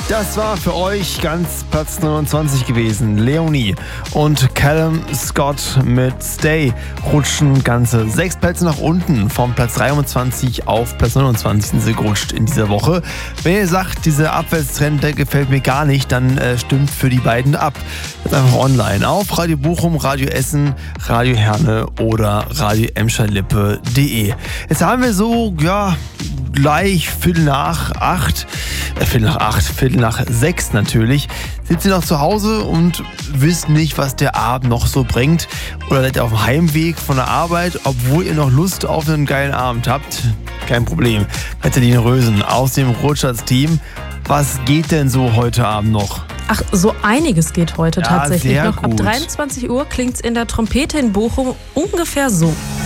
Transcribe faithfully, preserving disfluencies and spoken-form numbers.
Das war für euch ganz Platz neunundzwanzig gewesen. Leonie und Callum Scott mit Stay rutschen ganze sechs Plätze nach unten. Vom Platz dreiundzwanzig auf Platz neunundzwanzig sind sie gerutscht in dieser Woche. Wenn ihr sagt, dieser Abwärtstrend, der gefällt mir gar nicht, dann äh, stimmt für die beiden ab. Das ist einfach online auf Radio Bochum, Radio Essen, Radio Herne oder Radio Emscher-Lippe punkt de. Jetzt haben wir so, ja, gleich Viertel nach acht, äh, Viertel nach acht, Viertel nach sechs natürlich, sitzt ihr noch zu Hause und wisst nicht, was der Abend noch so bringt, oder seid ihr auf dem Heimweg von der Arbeit, obwohl ihr noch Lust auf einen geilen Abend habt. Kein Problem. Katharina Rösen aus dem Rotschatz-Team. Was geht denn so heute Abend noch? Ach, so einiges geht heute ja, tatsächlich sehr noch. gut. Ab dreiundzwanzig Uhr klingt's in der Trompete in Bochum ungefähr so.